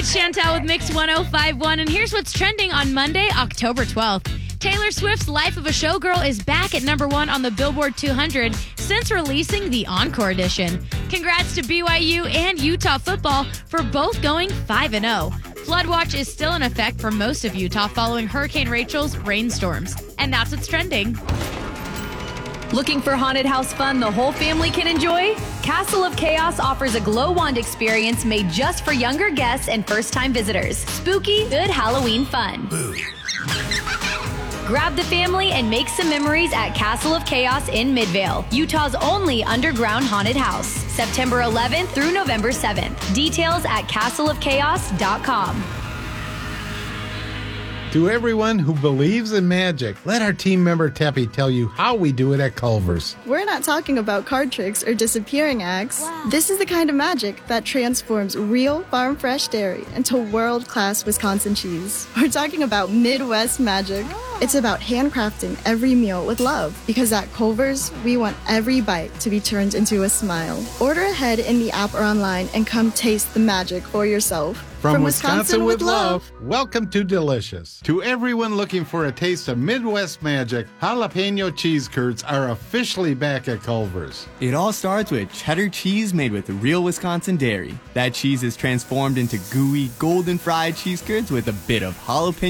It's Chantel with Mix 1051, and here's what's trending on Monday, October 12th. Taylor Swift's Life of a Showgirl is back at #1 on the Billboard 200 since releasing the Encore edition. Congrats to BYU and Utah football for both going 5-0. Flood watch is still in effect for most of Utah following Hurricane Rachel's rainstorms. And that's what's trending. Looking for haunted house fun the whole family can enjoy? Castle of Chaos offers a glow wand experience made just for younger guests and first-time visitors. Spooky, good Halloween fun. Grab the family and make some memories at Castle of Chaos in Midvale, Utah's only underground haunted house. September 11th through November 7th. Details at castleofchaos.com. To everyone who believes in magic, let our team member Teppy tell you how we do it at Culver's. We're not talking about card tricks or disappearing acts. Wow. This is the kind of magic that transforms real farm-fresh dairy into world-class Wisconsin cheese. We're talking about Midwest magic. It's about handcrafting every meal with love, because at Culver's, we want every bite to be turned into a smile. Order ahead in the app or online and come taste the magic for yourself. From Wisconsin with love, welcome to Delicious. To everyone looking for a taste of Midwest magic, jalapeno cheese curds are officially back at Culver's. It all starts with cheddar cheese made with real Wisconsin dairy. That cheese is transformed into gooey, golden fried cheese curds with a bit of jalapeno